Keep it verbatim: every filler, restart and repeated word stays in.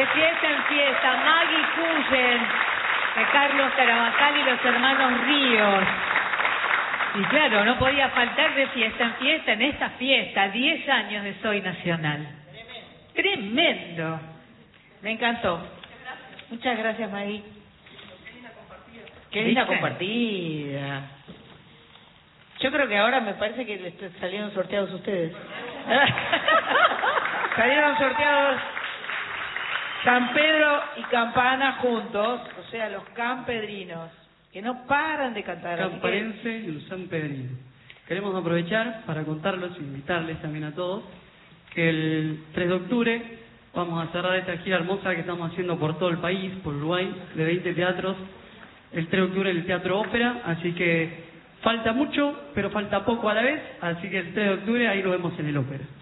Fiesta en Fiesta, Maggie Cullen, de Carlos Carabajal y los hermanos Ríos. Y claro, no podía faltar de Fiesta en Fiesta en esta fiesta, diez años de Soy Nacional. Tremendo. Tremendo. Me encantó. Muchas gracias, Maggie. Qué linda compartida. Yo creo que ahora me parece que les salieron sorteados ustedes. Salieron sorteados San Pedro y Campana juntos, o sea, los campedrinos, que no paran de cantar. Camparense y un sanpedrino. Queremos aprovechar para contarlos e invitarles también a todos que el tres de octubre vamos a cerrar esta gira hermosa que estamos haciendo por todo el país, por Uruguay, de veinte teatros. El tres de octubre en el Teatro Ópera, así que falta mucho, pero falta poco a la vez, así que el tres de octubre ahí lo vemos en el Ópera.